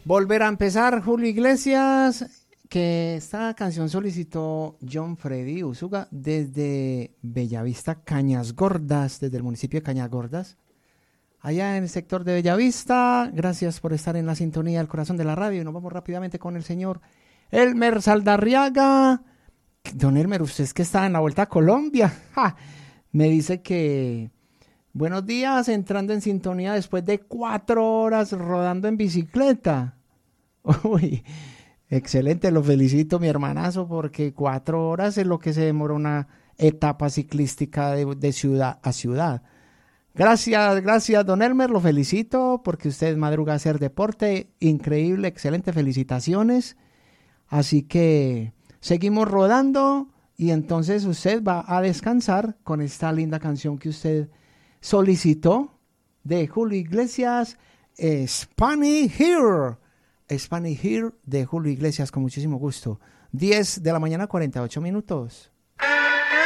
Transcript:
Volver a empezar, Julio Iglesias, que esta canción solicitó John Freddy Usuga desde Bellavista, Cañas Gordas, desde el municipio de Cañas Gordas, allá en el sector de Bellavista. Gracias por estar en la sintonía del corazón de la radio. Y nos vamos rápidamente con el señor Elmer Saldarriaga. Don Elmer, usted es que está en la Vuelta a Colombia. ¡Ja! Me dice que buenos días, entrando en sintonía después de 4 horas rodando en bicicleta. Uy, excelente, lo felicito, mi hermanazo, porque 4 horas es lo que se demora una etapa ciclística de ciudad a ciudad. Gracias, don Elmer, lo felicito porque usted madruga a hacer deporte, increíble, excelente, felicitaciones. Así que seguimos rodando y entonces usted va a descansar con esta linda canción que usted solicitó de Julio Iglesias, Spanish Here. Spanish Here de Julio Iglesias, con muchísimo gusto. 10 de la mañana, 48 minutos.